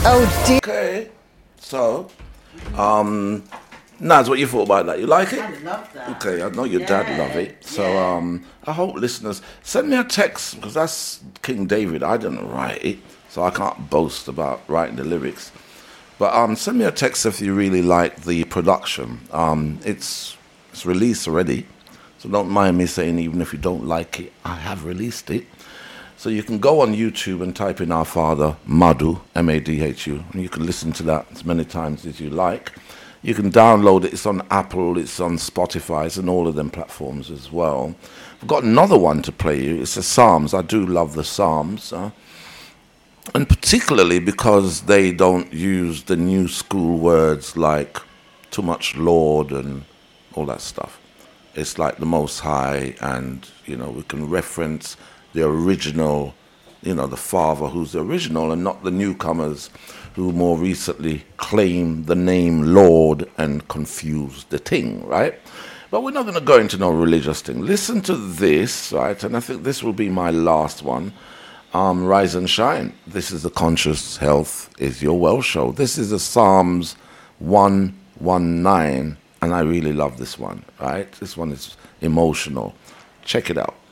Oh dear. Okay, so, Naz, what you thought about that? You like it? I love that. Okay, I know your dad love it. So, I hope listeners send me a text because that's King David. I didn't write it, so I can't boast about writing the lyrics. But send me a text if you really like the production. It's released already, so don't mind me saying even if you don't like it, I have released it. So you can go on YouTube and type in Our Father Madhu, Madhu, and you can listen to that as many times as you like. You can download it. It's on Apple, it's on Spotify, it's on all of them platforms as well. I've got another one to play you. It's the Psalms. I do love the Psalms. And particularly because they don't use the new school words like too much Lord and all that stuff. It's like the Most High, and we can reference the original, the Father who's the original, and not the newcomers who more recently claim the name Lord and confuse the thing, right? But we're not going to go into no religious thing. Listen to this, right? And I think this will be my last one. Rise and shine. This is the Conscious Health is Your Well show. This is the Psalms 119, and I really love this one, right? This one is emotional. Check it out.